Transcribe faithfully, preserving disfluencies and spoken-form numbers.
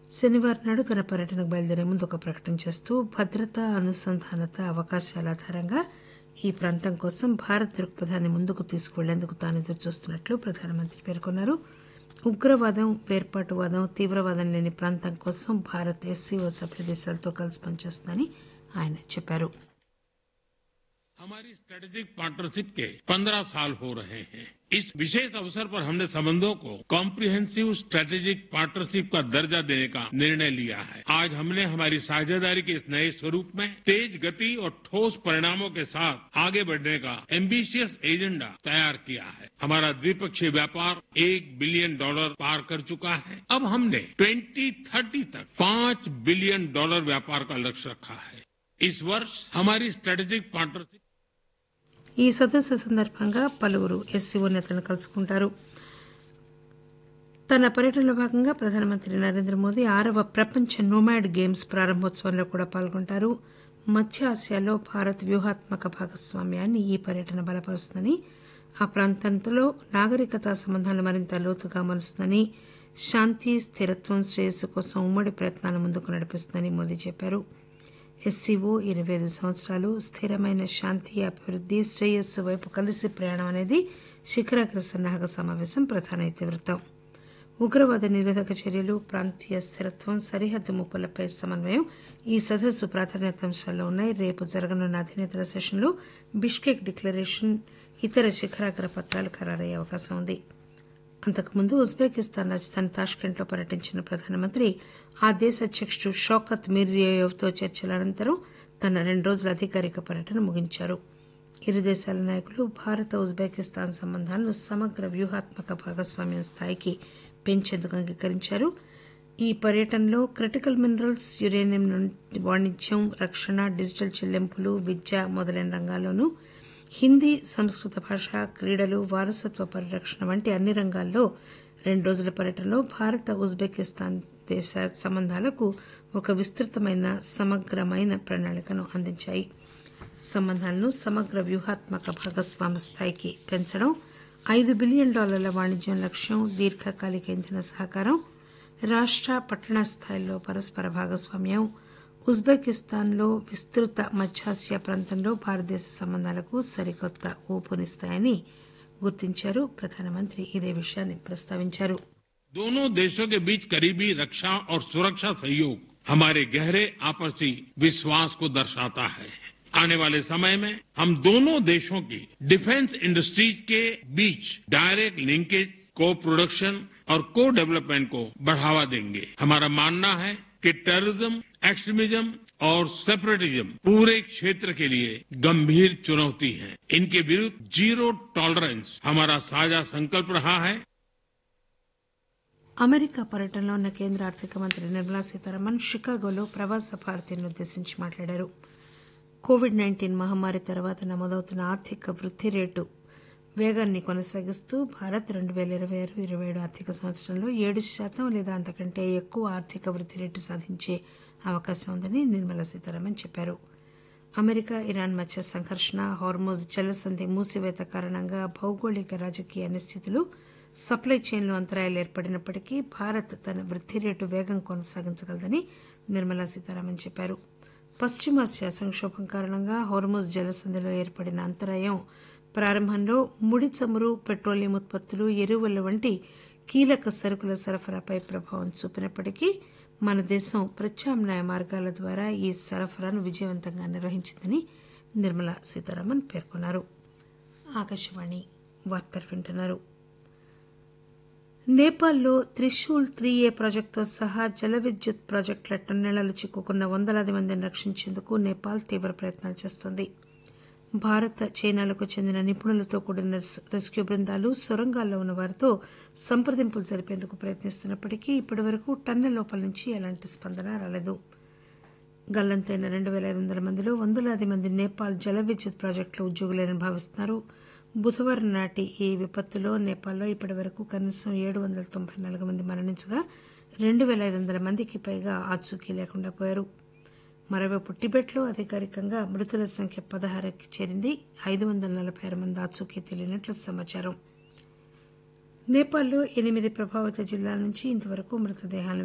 శనివారం నాడు తన పర్యటనకు బయలుదేరే ముందు ఒక ప్రకటన చేస్తూ భద్రత, అనుసంధానత, అవకాశాల ఆధారంగా ఈ ప్రాంతం కోసం భారత్ దృక్పథాన్ని ముందుకు తీసుకువెళ్లేందుకు తాను ఎదురుచూస్తున్నట్లు ప్రధానమంత్రి పేర్కొన్నారు. ఉగ్రవాదం, వేర్పాటువాదం, తీవ్రవాదం లేని ప్రాంతం కోసం భారత్ ఎస్సీఓ సభ్య దేశాలతో కలిసి పనిచేస్తుందని ఆయన చెప్పారు. हमारी स्ट्रेटेजिक पार्टनरशिप के पंद्रह साल हो रहे हैं. इस विशेष अवसर पर हमने संबंधों को कॉम्प्रिहेंसिव स्ट्रेटेजिक पार्टनरशिप का दर्जा देने का निर्णय लिया है. आज हमने हमारी साझेदारी के इस नए स्वरूप में तेज गति और ठोस परिणामों के साथ आगे बढ़ने का एम्बिशियस एजेंडा तैयार किया है. हमारा द्विपक्षीय व्यापार एक बिलियन डॉलर पार कर चुका है. अब हमने ट्वेंटी थर्टी तक पांच बिलियन डॉलर व्यापार का लक्ष्य रखा है. इस वर्ष हमारी स्ट्रेटेजिक पार्टनरशिप ఈ సదస్సు సందర్భంగా పలువురు ఎస్సీఓ నేతలను కలుసుకుంటారు. తన పర్యటనలో భాగంగా ప్రధానమంత్రి నరేంద్ర మోదీ ఆరవ ప్రపంచ నోమాడ్ గేమ్స్ ప్రారంభోత్సవంలో కూడా పాల్గొంటారు. మధ్య ఆసియాలో భారత్ వ్యూహాత్మక భాగస్వామ్యాన్ని ఈ పర్యటన బలపరుస్తుందని, ఆ ప్రాంతంలో నాగరికతా సంబంధాలు మరింత లోతుగా మలుస్తుందని, శాంతి, స్థిరత్వం, శ్రేయస్సు కోసం ఉమ్మడి ప్రయత్నాలు ముందుకు నడిపిస్తుందని మోదీ చెప్పారు. ఎస్సీఓ ఇరవై ఐదు సంవత్సరాలు స్థిరమైన శాంతి, అభివృద్ది, శ్రేయస్సు వైపు కలిసి ప్రయాణం అనేది శిఖరాగ్ర సన్నాహక సమావేశం ప్రధాన ఇతివృత్తం. ఉగ్రవాద నిరోధక చర్యలు, ప్రాంతీయ స్థిరత్వం, సరిహద్దు ముప్పులపై సమన్వయం ఈ సదస్సు ప్రాధాన్యతాంశాల్లో ఉన్నాయి. రేపు జరగనున్న అధినేతల సెషన్లో బిష్కెక్ డిక్లరేషన్, ఇతర శిఖరాగ్ర పత్రాలు ఖరారయ్యే అవకాశం ఉంది. అంతకుముందు ఉజ్బెకిస్తాన్ రాజధాని తాష్కెంట్లో పర్యటించిన ప్రధానమంత్రి ఆ దేశ అధ్యకుడు షౌకత్ మిర్జియోయెవ్తో చర్చల అనంతరం తన రెండు రోజుల అధికారిక పర్యటన ముగించారు. ఇరు దేశాల నాయకులు భారత ఉజ్బెకిస్తాన్ సంబంధాలను సమగ్ర వ్యూహాత్మక భాగస్వామ్యం స్థాయికి పెంచేందుకు అంగీకరించారు. ఈ పర్యటనలో క్రిటికల్ మినరల్స్, యురేనియం వాణిజ్యం, రక్షణ, డిజిటల్ చెల్లింపులు, విద్య మొదలైన రంగాల్లోనూ హిందీ, సంస్కృత భాష, క్రీడలు, వారసత్వ పరిరక్షణ వంటి అన్ని రంగాల్లో రెండు రోజుల పర్యటనలో భారత ఉజ్బెకిస్తాన్ దేశ సంబంధాలకు ఒక విస్తృతమైన సమగ్రమైన ప్రణాళికను అందించాయి. సంబంధాలను సమగ్ర వ్యూహాత్మక భాగస్వామ్య స్థాయికి పెంచడం, ఐదు బిలియన్ డాలర్ల వాణిజ్యం లక్ష్యం, దీర్ఘకాలిక ఇంధన సహకారం, రాష్ట, పట్టణ స్థాయిల్లో పరస్పర భాగస్వామ్యం, ఉజ్బెకిస్తాన్లో విస్తృత మధ్యాసియా ప్రాంతంలో భారతదేశ సంబంధాలకు సరికొత్త ఊపునిస్తాయని గుర్తించారు. ప్రధానమంత్రి ఇదే విషయాన్ని ప్రస్తావించారు. दोनों देशों के बीच करीबी रक्षा और सुरक्षा सहयोग हमारे गहरे आपसी विश्वास को दर्शाता है. आने वाले समय में हम दोनों देशों की डिफेंस इंडस्ट्रीज के बीच डायरेक्ट लिंकेज, को प्रोडक्शन और को डेवलपमेंट को बढ़ावा देंगे. हमारा मानना है कि टेररिज्म, एक्सट्रीमिज्म और सेपरेटिज्म पूरे क्षेत्र के लिए गंभीर चुनौती है. इनके विरुद्ध जीरो टॉलरेंस हमारा साझा संकल्प रहा है. అమెరికా పర్యటనలో ఉన్న కేంద్ర ఆర్థిక మంత్రి నిర్మలా సీతారామన్ షికాగోలో ప్రవాస భారతీయులను ఉద్దేశించి మాట్లాడారు. కోవిడ్ నైన్టీన్ మహమ్మారి తర్వాత నమోదవుతున్న ఆర్థిక వృద్ధి రేటు వేగాన్ని కొనసాగిస్తూ భారత్ రెండు పేల ఇరవై ఆరు ఇరవై ఏడు ఆర్థిక సంవత్సరంలో ఏడు శాతం లేదా అంతకంటే ఎక్కువ ఆర్థిక వృద్ధి రేటు సాధించే అవకాశం ఉందని నిర్మలా సీతారామన్ చెప్పారు. అమెరికా, ఇరాన్ మధ్య సంఘర్షణ, హార్మోజ్ జలసంధి మూసివేత కారణంగా భౌగోళిక రాజకీయ అనిశ్చితులు, సప్లై చైన్లో అంతరాయాలు ఏర్పడినప్పటికీ భారత్ తన వృద్ధి రేటు వేగం కొనసాగించగలదని నిర్మలా సీతారామన్ చెప్పారు. పశ్చిమాసియా సంక్షోభం కారణంగా హార్మోజ్ జలసంధిలో ఏర్పడిన అంతరాయం ప్రారంభంలో ముడి చమురు, పెట్రోలియం ఉత్పత్తులు, ఎరువుల వంటి కీలక సరుకుల సరఫరాపై ప్రభావం చూపినప్పటికీ మన దేశం ప్రత్యామ్నాయ మార్గాల ద్వారా ఈ సరఫరాను విజయవంతంగా నిర్వహించిందని నిర్మలా సీతారామన్ పేర్కొన్నారు. ఆకాశవాణి వార్తలు వింటున్నారు. నేపాల్లో త్రిశూల్ త్రీ ఏ ప్రాజెక్టుతో సహా జల విద్యుత్ ప్రాజెక్టుల టన్నెళ్లలో చిక్కుకున్న వందలాది మందిని రక్షించేందుకు నేపాల్ తీవ్ర ప్రయత్నాలు చేస్తోంది. భారత్, చైనాలకు చెందిన నిపుణులతో కూడిన రెస్క్యూ బృందాలు సొరంగాల్లో ఉన్న వారితో సంప్రదింపులు జరిపేందుకు ప్రయత్నిస్తున్నప్పటికీ ఇప్పటి వరకు టన్నెల్ లోపల నుంచి ఎలాంటి స్పందన రాలేదు. గల్లంతైన రెండు పేల ఐదు వందల మందిలో వందలాది మంది నేపాల్ జల విద్యుత్ ప్రాజెక్టులో ఉద్యోగులేనని భావిస్తున్నారు. బుధవారం నాటి ఈ విపత్తులో నేపాల్లో ఇప్పటి వరకు కనీసం ఏడు వందల తొంభై నాలుగు మంది మరణించగా రెండు పేల ఐదు వందల మందికి పైగా ఆచూకీ లేకుండా పోయారు. మరోవైపు టిబెట్లో అధికారికంగా మృతుల సంఖ్య పదహారుకి చేరింది. ఐదు వందల నలభై ఆరు మంది ఆచూకీ తెలియనట్లు సమాచారం. నేపాల్లో ఎనిమిది ప్రభావిత జిల్లాల నుంచి ఇంతవరకు మృతదేహాలను